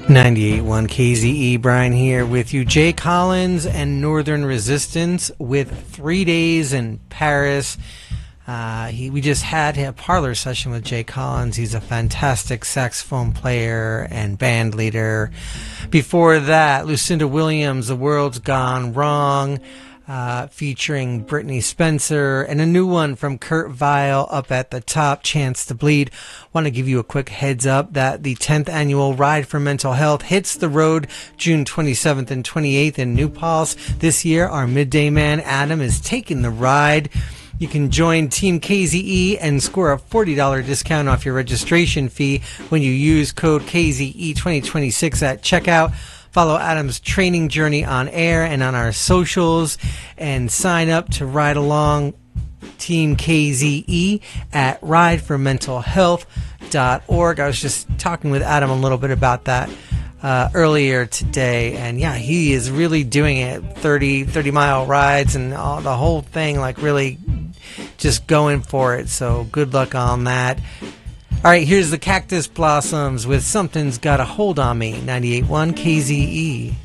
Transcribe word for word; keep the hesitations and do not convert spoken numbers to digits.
ninety-eight point one K Z E, Brian here with you. Jay Collins and Northern Resistance with three days in Paris. Uh, he, we just had a parlor session with Jay Collins. He's a fantastic saxophone player and band leader. Before that, Lucinda Williams, The World's Gone Wrong, uh, featuring Brittany Spencer, and a new one from Kurt Vile up at the top, Chance to Bleed. Want to give you a quick heads up that the tenth annual Ride for Mental Health hits the road June twenty-seventh and twenty-eighth in New Paltz. This year, our midday man, Adam, is taking the ride. You can join Team K Z E and score a forty dollars discount off your registration fee when you use code K Z E twenty twenty-six at checkout. Follow Adam's training journey on air and on our socials, and sign up to ride along Team K Z E at ride for mental health dot org. I was just talking with Adam a little bit about that uh, earlier today, and yeah, he is really doing it. thirty, thirty mile rides and all, the whole thing, like really just going for it. So good luck on that. All right, here's the Cactus Blossoms with Something's Got a Hold on Me, ninety-eight point one K Z E.